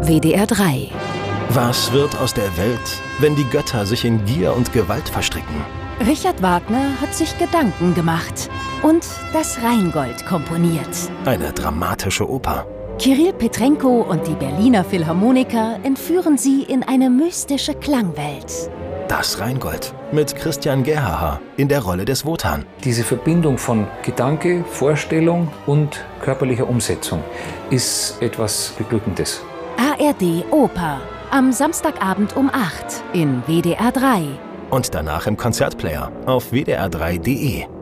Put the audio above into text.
WDR 3. Was wird aus der Welt, wenn die Götter sich in Gier und Gewalt verstricken? Richard Wagner hat sich Gedanken gemacht und das Rheingold komponiert. Eine dramatische Oper. Kirill Petrenko und die Berliner Philharmoniker entführen sie in eine mystische Klangwelt. Das Rheingold mit Christian Gerhaher in der Rolle des Wotan. Diese Verbindung von Gedanke, Vorstellung und körperlicher Umsetzung ist etwas Beglückendes. ARD Oper. Am Samstagabend um 8 in WDR 3. Und danach im Konzertplayer auf wdr3.de.